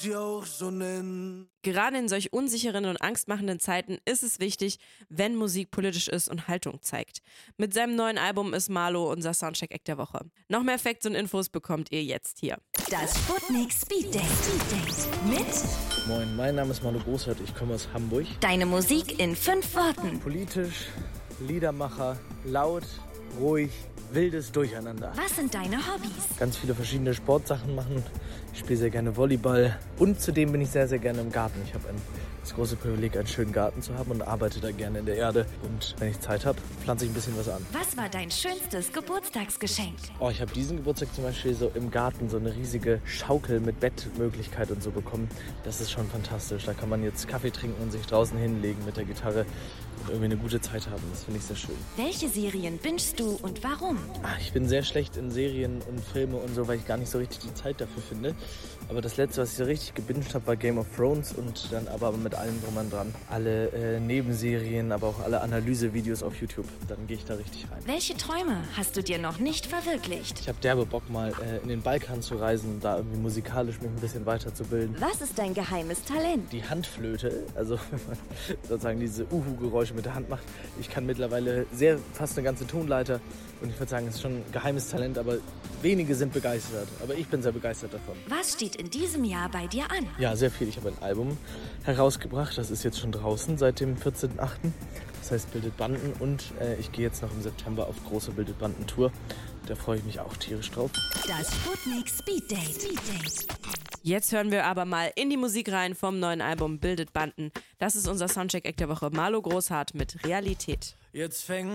die auch so nennen. Gerade in solch unsicheren und angstmachenden Zeiten ist es wichtig, wenn Musik politisch ist und Haltung zeigt. Mit seinem neuen Album ist Marlo unser Soundcheck-Act der Woche. Noch mehr Facts und Infos bekommt ihr jetzt hier. Das Sputnik Speed Date. Mit Moin, mein Name ist Marlo Großhardt, ich komme aus Hamburg. Deine Musik in 5 Worten. Politisch, Liedermacher, laut, ruhig, wildes Durcheinander. Was sind deine Hobbys? Ganz viele verschiedene Sportsachen machen. Ich spiele sehr gerne Volleyball und zudem bin ich sehr, sehr gerne im Garten. Ich habe das große Privileg, einen schönen Garten zu haben und arbeite da gerne in der Erde. Und wenn ich Zeit habe, pflanze ich ein bisschen was an. Was war dein schönstes Geburtstagsgeschenk? Oh, ich habe diesen Geburtstag zum Beispiel so im Garten so eine riesige Schaukel mit Bettmöglichkeit und so bekommen. Das ist schon fantastisch. Da kann man jetzt Kaffee trinken und sich draußen hinlegen mit der Gitarre und irgendwie eine gute Zeit haben. Das finde ich sehr schön. Welche Serien bingest du und warum? Ich bin sehr schlecht in Serien und Filme und so, weil ich gar nicht so richtig die Zeit dafür finde. Aber das letzte, was ich so richtig gebinged habe, war Game of Thrones und dann aber mit allem drum und dran. Alle Nebenserien, aber auch alle Analysevideos auf YouTube. Dann gehe ich da richtig rein. Welche Träume hast du dir noch nicht verwirklicht? Ich habe derbe Bock, mal in den Balkan zu reisen und da irgendwie musikalisch mich ein bisschen weiterzubilden. Was ist dein geheimes Talent? Die Handflöte, also wenn man sozusagen diese Uhu-Geräusche mit der Hand macht. Ich kann mittlerweile fast eine ganze Tonleiter und ich würde sagen, es ist schon ein geheimes Talent, aber wenige sind begeistert. Aber ich bin sehr begeistert davon. Was steht in diesem Jahr bei dir an? Ja, sehr viel. Ich habe ein Album herausgebracht, das ist jetzt schon draußen seit dem 14.8. Das heißt Bildet Banden und ich gehe jetzt noch im September auf große Bildet Banden Tour. Da freue ich mich auch tierisch drauf. Das Sputnik Speed Date. Jetzt hören wir aber mal in die Musik rein vom neuen Album Bildet Banden. Das ist unser Soundcheck-Act der Woche. Marlo Großhardt mit Realität. Jetzt fängt